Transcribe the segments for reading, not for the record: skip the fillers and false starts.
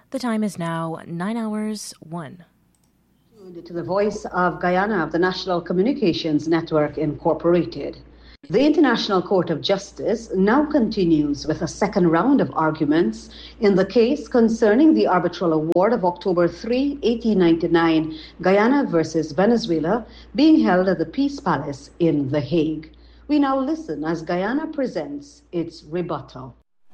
The time is now 9:01. To the Voice of Guyana of the National Communications Network Incorporated. The International Court of Justice now continues with a second round of arguments in the case concerning the arbitral award of October 3, 1899, Guyana versus Venezuela, being held at the Peace Palace in The Hague. We now listen as Guyana presents its rebuttal.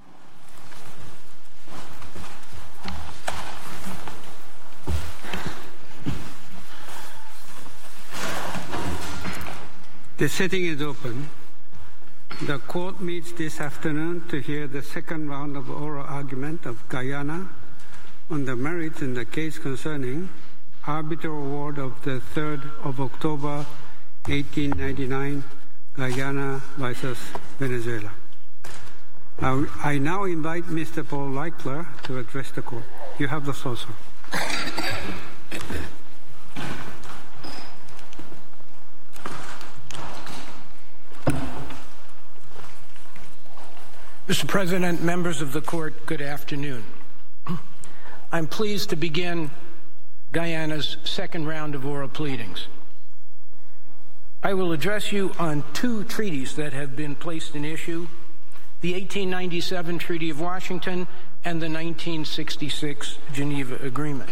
The sitting is open. The court meets this afternoon to hear the second round of oral argument of Guyana on the merits in the case concerning arbitral award of the 3rd of October 1899, Guyana versus Venezuela. I now invite Mr. Paul Reichler to address the court. You have the floor, sir. Mr. President, members of the court, good afternoon. I'm pleased to begin Guyana's second round of oral pleadings. I will address you on two treaties that have been placed in issue, the 1897 Treaty of Washington and the 1966 Geneva Agreement.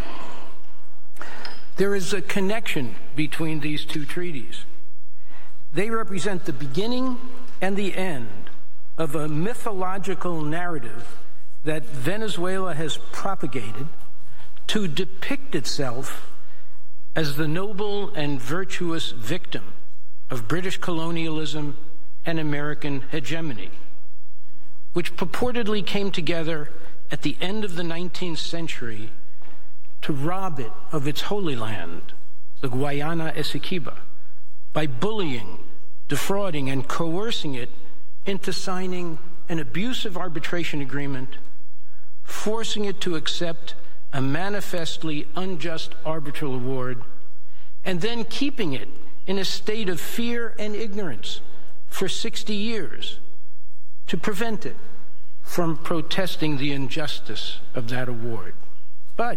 There is a connection between these two treaties. They represent the beginning and the end of a mythological narrative that Venezuela has propagated to depict itself as the noble and virtuous victim of British colonialism and American hegemony, which purportedly came together at the end of the 19th century to rob it of its holy land, the Guayana Essequiba, by bullying, defrauding, and coercing it into signing an abusive arbitration agreement, forcing it to accept a manifestly unjust arbitral award, and then keeping it in a state of fear and ignorance for 60 years to prevent it from protesting the injustice of that award. But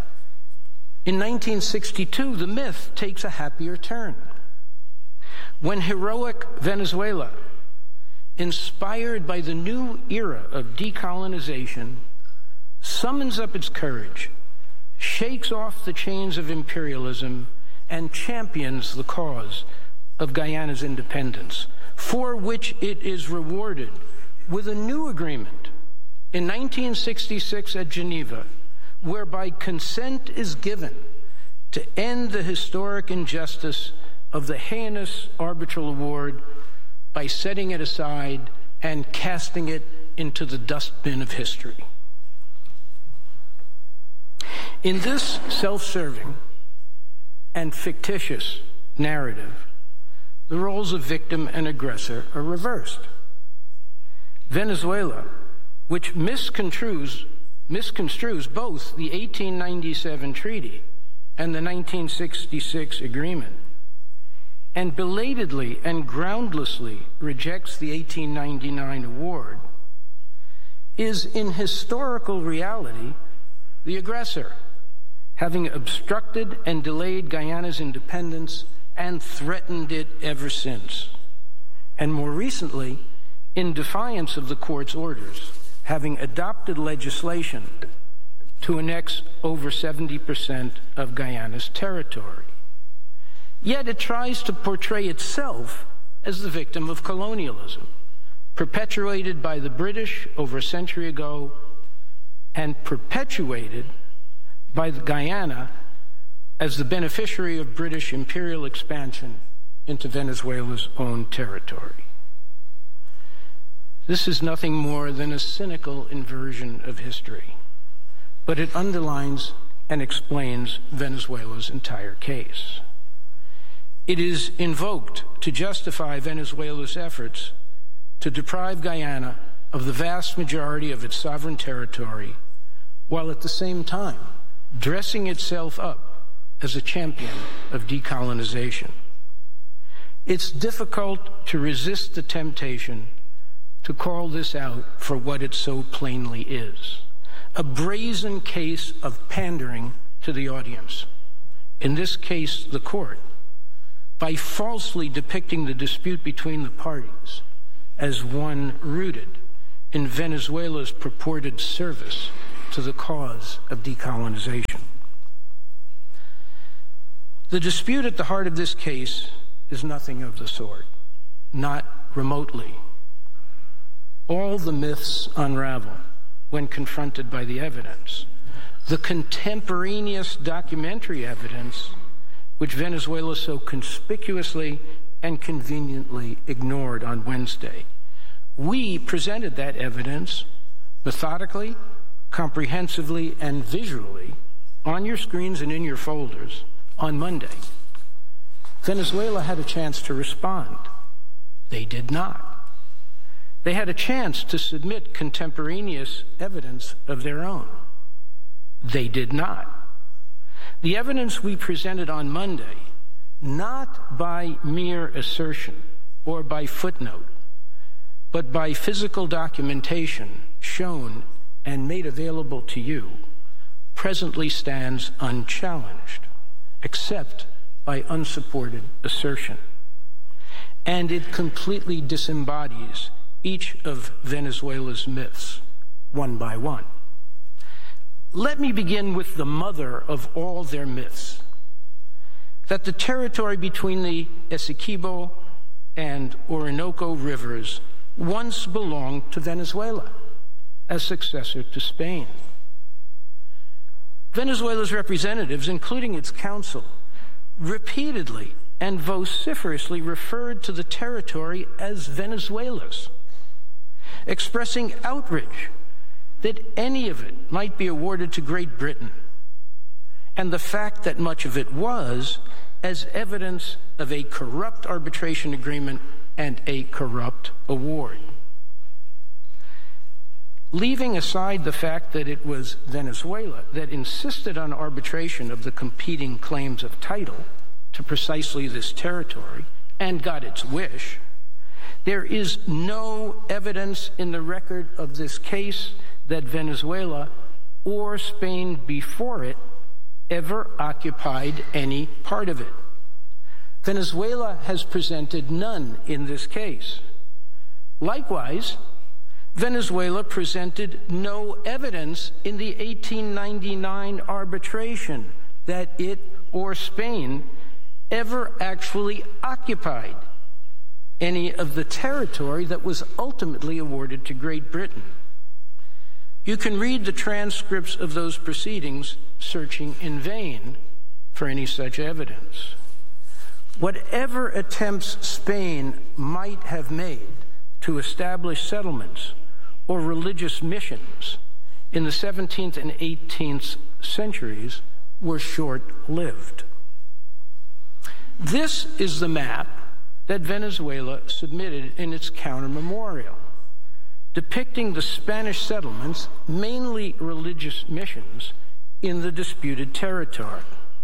in 1962, the myth takes a happier turn, when heroic Venezuela, inspired by the new era of decolonization, summons up its courage, shakes off the chains of imperialism, and champions the cause of Guyana's independence, for which it is rewarded with a new agreement in 1966 at Geneva, whereby consent is given to end the historic injustice of the heinous arbitral award by setting it aside and casting it into the dustbin of history. In this self-serving and fictitious narrative, the roles of victim and aggressor are reversed. Venezuela, which misconstrues both the 1897 treaty and the 1966 agreement, and belatedly and groundlessly rejects the 1899 award, is in historical reality the aggressor, having obstructed and delayed Guyana's independence and threatened it ever since. And more recently, in defiance of the court's orders, having adopted legislation to annex over 70% of Guyana's territory. Yet it tries to portray itself as the victim of colonialism, perpetuated by the British over a century ago and perpetuated by Guyana as the beneficiary of British imperial expansion into Venezuela's own territory. This is nothing more than a cynical inversion of history, but it underlines and explains Venezuela's entire case. It is invoked to justify Venezuela's efforts to deprive Guyana of the vast majority of its sovereign territory, while at the same time dressing itself up as a champion of decolonization. It's difficult to resist the temptation to call this out for what it so plainly is: a brazen case of pandering to the audience, in this case the court, by falsely depicting the dispute between the parties as one rooted in Venezuela's purported service to the cause of decolonization. The dispute at the heart of this case is nothing of the sort, not remotely. All the myths unravel when confronted by the evidence. The contemporaneous documentary evidence, which Venezuela so conspicuously and conveniently ignored on Wednesday. We presented that evidence methodically, comprehensively, and visually on your screens and in your folders on Monday. Venezuela had a chance to respond. They did not. They had a chance to submit contemporaneous evidence of their own. They did not. The evidence we presented on Monday, not by mere assertion or by footnote, but by physical documentation shown and made available to you, presently stands unchallenged, except by unsupported assertion. And it completely disembodies each of Venezuela's myths, one by one. Let me begin with the mother of all their myths, that the territory between the Essequibo and Orinoco rivers once belonged to Venezuela as successor to Spain. Venezuela's representatives, including its council, repeatedly and vociferously referred to the territory as Venezuela's, expressing outrage that any of it might be awarded to Great Britain, and the fact that much of it was as evidence of a corrupt arbitration agreement and a corrupt award. Leaving aside the fact that it was Venezuela that insisted on arbitration of the competing claims of title to precisely this territory and got its wish, there is no evidence in the record of this case that Venezuela or Spain before it ever occupied any part of it. Venezuela has presented none in this case. Likewise, Venezuela presented no evidence in the 1899 arbitration that it or Spain ever actually occupied any of the territory that was ultimately awarded to Great Britain. You can read the transcripts of those proceedings, searching in vain for any such evidence. Whatever attempts Spain might have made to establish settlements or religious missions in the 17th and 18th centuries were short-lived. This is the map that Venezuela submitted in its counter-memorial, depicting the Spanish settlements, mainly religious missions, in the disputed territory.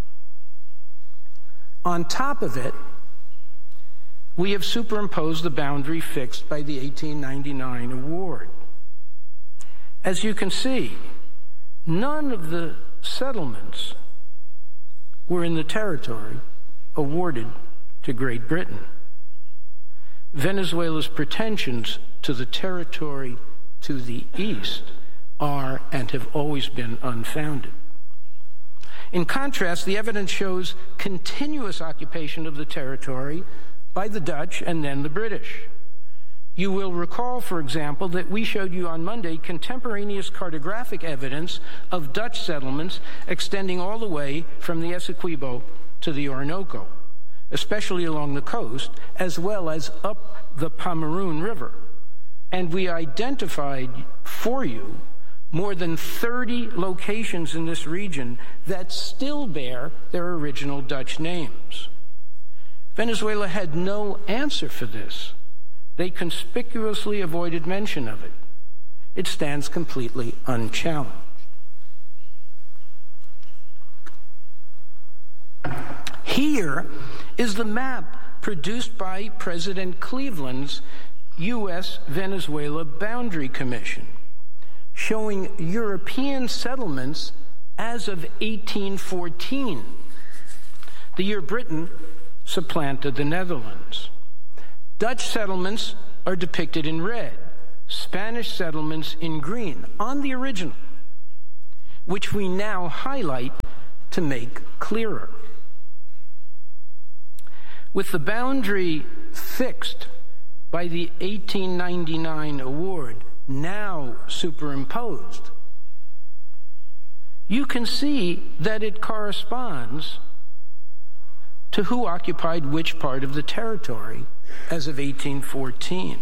On top of it, we have superimposed the boundary fixed by the 1899 award. As you can see, none of the settlements were in the territory awarded to Great Britain. Venezuela's pretensions to the territory to the east are and have always been unfounded. In contrast, the evidence shows continuous occupation of the territory by the Dutch and then the British. You will recall, for example, that we showed you on Monday contemporaneous cartographic evidence of Dutch settlements extending all the way from the Essequibo to the Orinoco, especially along the coast, as well as up the Pomeroon River. And we identified for you more than 30 locations in this region that still bear their original Dutch names. Venezuela had no answer for this. They conspicuously avoided mention of it. It stands completely unchallenged. Here is the map produced by President Cleveland's U.S.-Venezuela Boundary Commission, showing European settlements as of 1814, the year Britain supplanted the Netherlands. Dutch settlements are depicted in red, Spanish settlements in green, on the original, which we now highlight to make clearer. With the boundary fixed by the 1899 award now superimposed, you can see that it corresponds to who occupied which part of the territory as of 1814.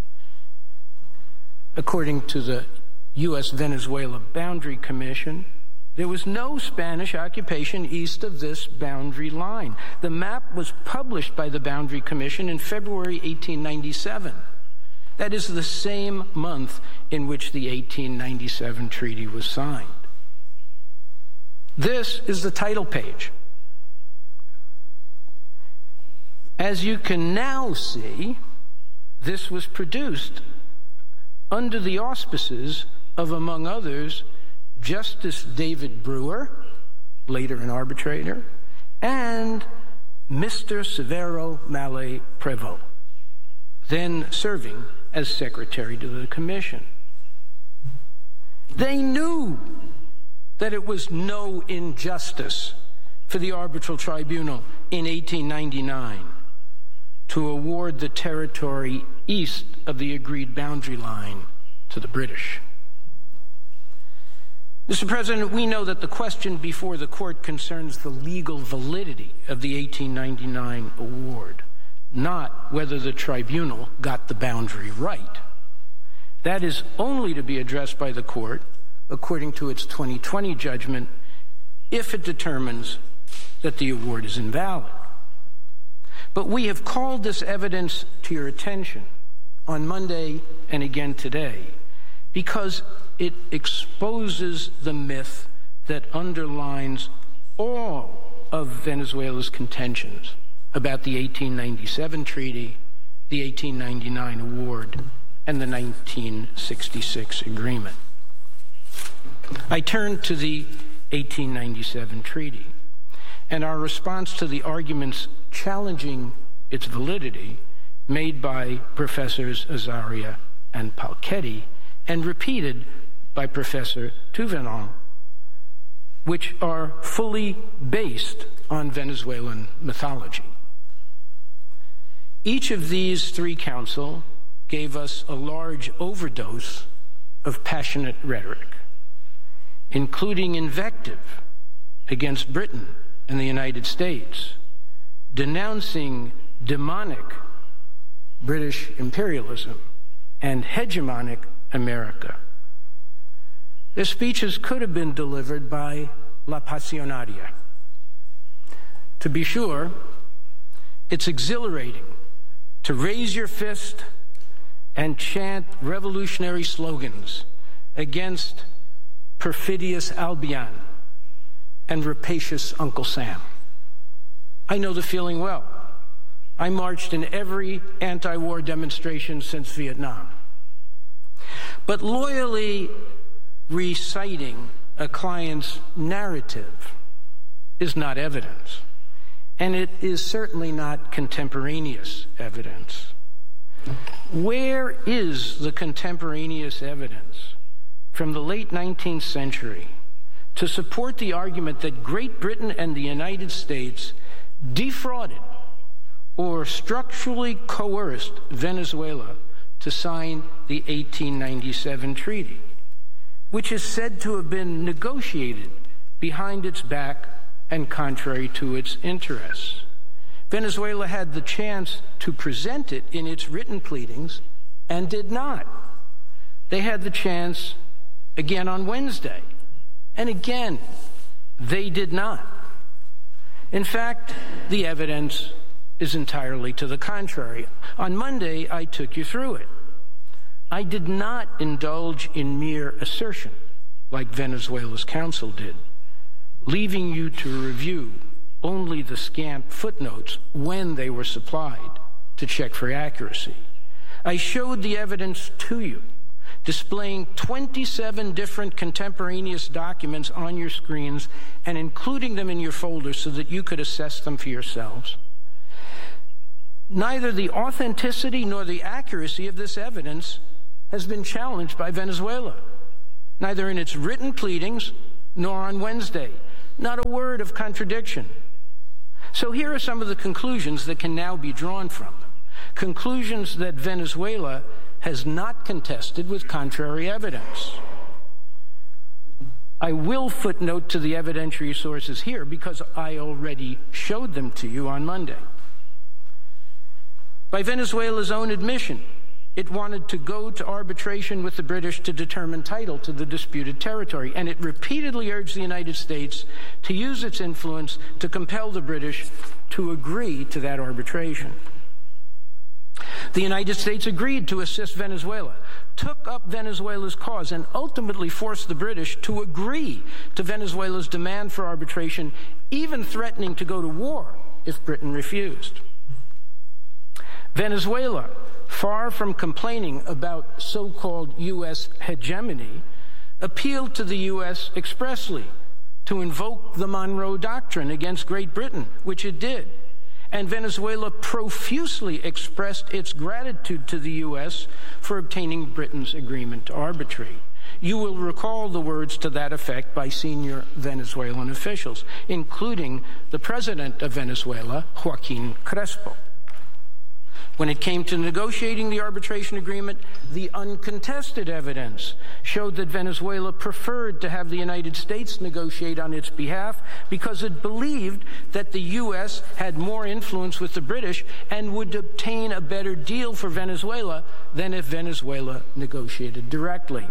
According to the U.S.-Venezuela Boundary Commission, there was no Spanish occupation east of this boundary line. The map was published by the Boundary Commission in February 1897. That is the same month in which the 1897 treaty was signed. This is the title page. As you can now see, this was produced under the auspices of, among others, Justice David Brewer, later an arbitrator, and Mr. Severo Mallet Prevost, then serving as secretary to the commission. They knew that it was no injustice for the arbitral tribunal in 1899 to award the territory east of the agreed boundary line to the British. Mr. President, we know that the question before the court concerns the legal validity of the 1899 award, not whether the tribunal got the boundary right. That is only to be addressed by the court, according to its 2020 judgment, if it determines that the award is invalid. But we have called this evidence to your attention on Monday and again today because it exposes the myth that underlines all of Venezuela's contentions about the 1897 treaty, the 1899 award, and the 1966 agreement. I turn to the 1897 treaty, and our response to the arguments challenging its validity made by Professors Azaria and Palchetti and repeated by Professor Thévenon, which are fully based on Venezuelan mythology. Each of these three counsel gave us a large overdose of passionate rhetoric, including invective against Britain and the United States, denouncing demonic British imperialism and hegemonic America. Their speeches could have been delivered by La Pasionaria. To be sure, it's exhilarating to raise your fist and chant revolutionary slogans against perfidious Albion and rapacious Uncle Sam. I know the feeling well. I marched in every anti-war demonstration since Vietnam. But loyally reciting a client's narrative is not evidence, and it is certainly not contemporaneous evidence. Where is the contemporaneous evidence from the late 19th century to support the argument that Great Britain and the United States defrauded or structurally coerced Venezuela to sign the 1897 treaty, which is said to have been negotiated behind its back and contrary to its interests? Venezuela had the chance to present it in its written pleadings and did not. They had the chance again on Wednesday, and again, they did not. In fact, the evidence is entirely to the contrary. On Monday, I took you through it. I did not indulge in mere assertion, like Venezuela's counsel did, leaving you to review only the scant footnotes when they were supplied to check for accuracy. I showed the evidence to you, displaying 27 different contemporaneous documents on your screens and including them in your folders so that you could assess them for yourselves. Neither the authenticity nor the accuracy of this evidence has been challenged by Venezuela, neither in its written pleadings nor on Wednesday. Not a word of contradiction. So here are some of the conclusions that can now be drawn from them. Conclusions that Venezuela has not contested with contrary evidence. I will footnote to the evidentiary sources here because I already showed them to you on Monday. By Venezuela's own admission, it wanted to go to arbitration with the British to determine title to the disputed territory, and it repeatedly urged the United States to use its influence to compel the British to agree to that arbitration. The United States agreed to assist Venezuela, took up Venezuela's cause, and ultimately forced the British to agree to Venezuela's demand for arbitration, even threatening to go to war if Britain refused. Venezuela, far from complaining about so-called U.S. hegemony, appealed to the U.S. expressly to invoke the Monroe Doctrine against Great Britain, which it did. And Venezuela profusely expressed its gratitude to the U.S. for obtaining Britain's agreement to arbitrate. You will recall the words to that effect by senior Venezuelan officials, including the president of Venezuela, Joaquin Crespo. When it came to negotiating the arbitration agreement, the uncontested evidence showed that Venezuela preferred to have the United States negotiate on its behalf because it believed that the U.S. had more influence with the British and would obtain a better deal for Venezuela than if Venezuela negotiated directly.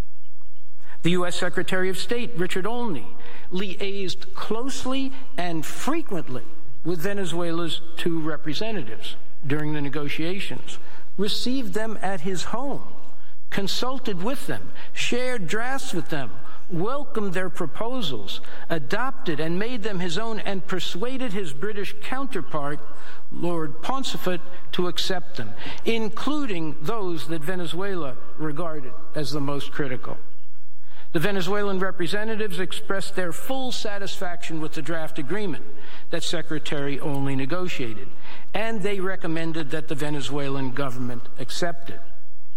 The U.S. Secretary of State, Richard Olney, liaised closely and frequently with Venezuela's two representatives during the negotiations, received them at his home, consulted with them, shared drafts with them, welcomed their proposals, adopted and made them his own, and persuaded his British counterpart, Lord Pontefract, to accept them, including those that Venezuela regarded as the most critical. The Venezuelan representatives expressed their full satisfaction with the draft agreement that Secretary Olney negotiated, and they recommended that the Venezuelan government accept it.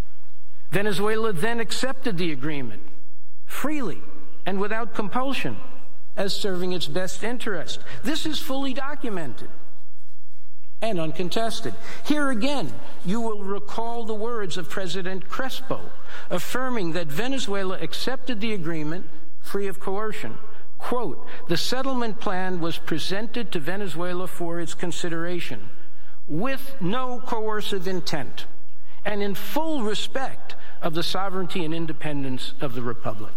Venezuela then accepted the agreement freely and without compulsion as serving its best interest. This is fully documented and uncontested. Here again, you will recall the words of President Crespo affirming that Venezuela accepted the agreement free of coercion. Quote, "The settlement plan was presented to Venezuela for its consideration with no coercive intent and in full respect of the sovereignty and independence of the Republic."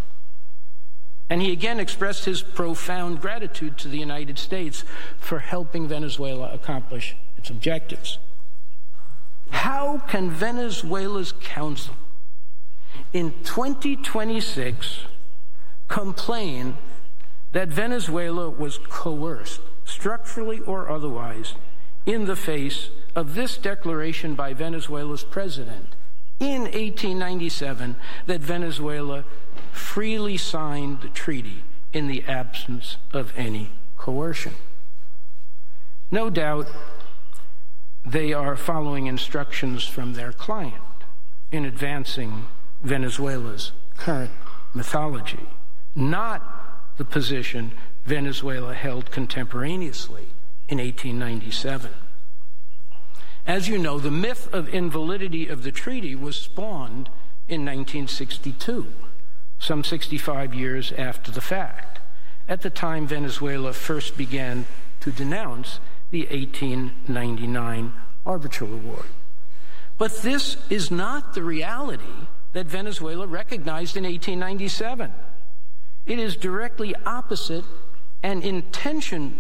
And he again expressed his profound gratitude to the United States for helping Venezuela accomplish its objectives. How can Venezuela's counsel in 2026 complain that Venezuela was coerced, structurally or otherwise, in the face of this declaration by Venezuela's president in 1897 that Venezuela freely signed the treaty in the absence of any coercion? No doubt they are following instructions from their client in advancing Venezuela's current mythology, not the position Venezuela held contemporaneously in 1897. As you know, the myth of invalidity of the treaty was spawned in 1962, some 65 years after the fact, at the time Venezuela first began to denounce the 1899 arbitral award. But this is not the reality that Venezuela recognized in 1897. It is directly opposite and in tension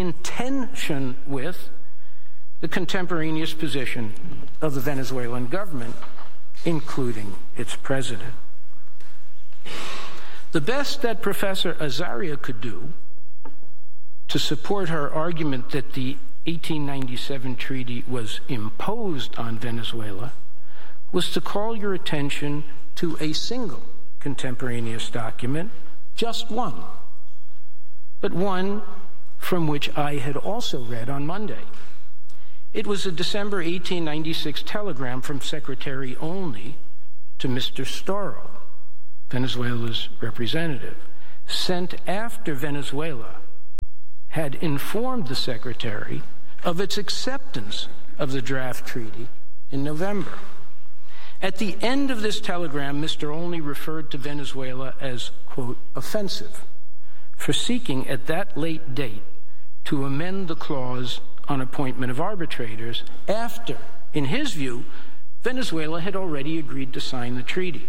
with the contemporaneous position of the Venezuelan government, including its president. The best that Professor Azaria could do to support her argument that the 1897 treaty was imposed on Venezuela was to call your attention to a single contemporaneous document, just one, but one from which I had also read on Monday. It was a December 1896 telegram from Secretary Olney to Mr. Storrow, Venezuela's representative, sent after Venezuela had informed the Secretary of its acceptance of the draft treaty in November. At the end of this telegram, Mr. Olney referred to Venezuela as, quote, offensive, for seeking at that late date to amend the clause on appointment of arbitrators after, in his view, Venezuela had already agreed to sign the treaty.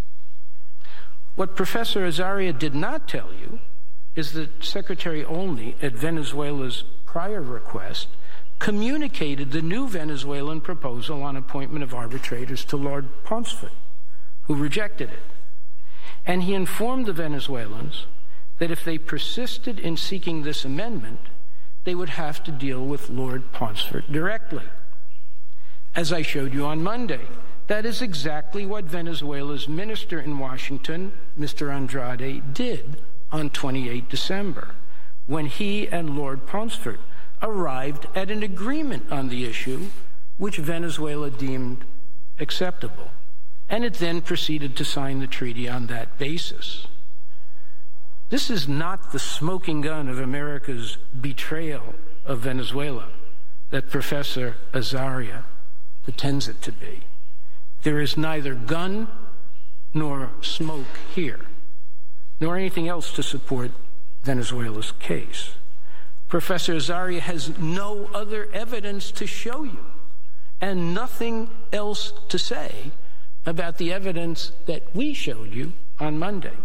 What Professor Azaria did not tell you is that Secretary Olney, at Venezuela's prior request, communicated the new Venezuelan proposal on appointment of arbitrators to Lord Pauncefort, who rejected it. And he informed the Venezuelans that if they persisted in seeking this amendment, they would have to deal with Lord Pauncefort directly. As I showed you on Monday, that is exactly what Venezuela's minister in Washington, Mr. Andrade, did on 28 December, when he and Lord Pauncefort arrived at an agreement on the issue which Venezuela deemed acceptable, and it then proceeded to sign the treaty on that basis. This is not the smoking gun of America's betrayal of Venezuela that Professor Azaria pretends it to be. There is neither gun nor smoke here, nor anything else to support Venezuela's case. Professor Azaria has no other evidence to show you and nothing else to say about the evidence that we showed you on Monday.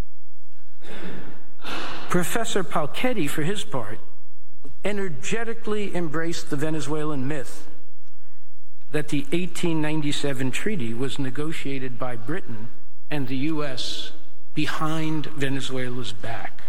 Professor Palchetti, for his part, energetically embraced the Venezuelan myth that the 1897 treaty was negotiated by Britain and the U.S. behind Venezuela's back.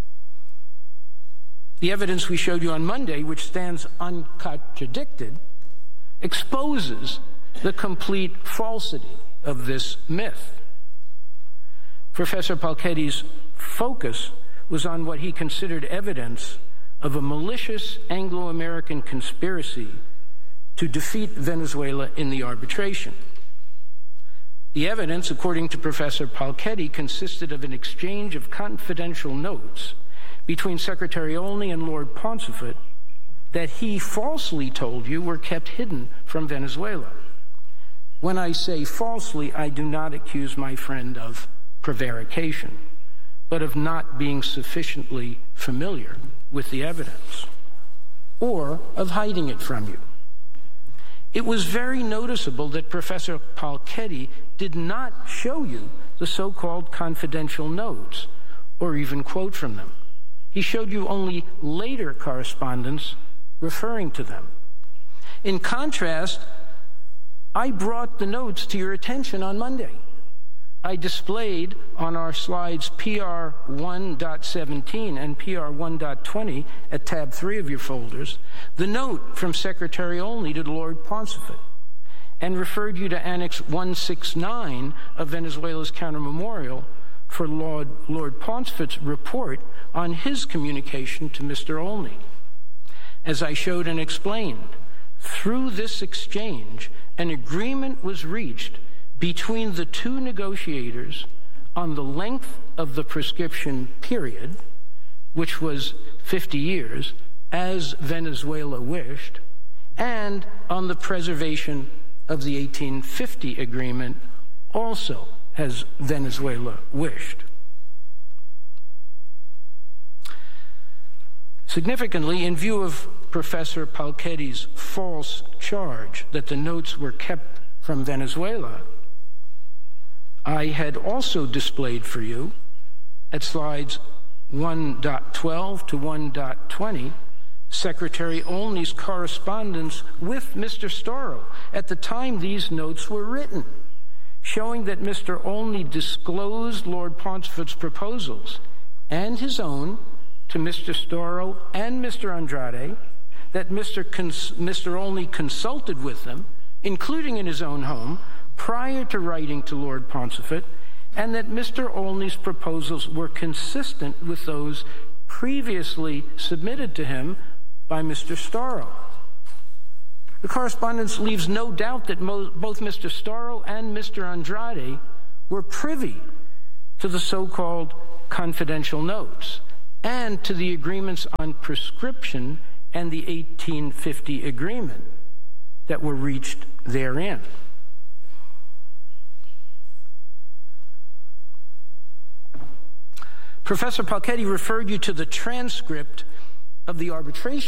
The evidence we showed you on Monday, which stands uncontradicted, exposes the complete falsity of this myth. Professor Palchetti's focus was on what he considered evidence of a malicious Anglo-American conspiracy to defeat Venezuela in the arbitration. The evidence, according to Professor Palchetti, consisted of an exchange of confidential notes between Secretary Olney and Lord Pauncefort that he falsely told you were kept hidden from Venezuela. When I say falsely, I do not accuse my friend of prevarication, but of not being sufficiently familiar with the evidence, or of hiding it from you. It was very noticeable that Professor Palchetti did not show you the so-called confidential notes, or even quote from them. He showed you only later correspondence referring to them. In contrast, I brought the notes to your attention on Monday. I displayed on our slides PR 1.17 and PR 1.20 at tab 3 of your folders the note from Secretary Olney to Lord Pauncefort, and referred you to Annex 169 of Venezuela's counter-memorial for Lord Pauncefort's report on his communication to Mr. Olney. As I showed and explained, through this exchange, an agreement was reached between the two negotiators on the length of the prescription period, which was 50 years, as Venezuela wished, and on the preservation of the 1850 agreement, also as Venezuela wished. Significantly, in view of Professor Palchetti's false charge that the notes were kept from Venezuela, I had also displayed for you at slides 1.12 to 1.20 Secretary Olney's correspondence with Mr. Storrow at the time these notes were written, showing that Mr. Olney disclosed Lord Pauncefort's proposals and his own to Mr. Storrow and Mr. Andrade, that Mr. Olney consulted with them, including in his own home, prior to writing to Lord Pontefract, and that Mr. Olney's proposals were consistent with those previously submitted to him by Mr. Storrow. The correspondence leaves no doubt that both Mr. Storrow and Mr. Andrade were privy to the so-called confidential notes and to the agreements on prescription and the 1850 agreement that were reached therein. Professor Palchetti referred you to the transcript of the arbitration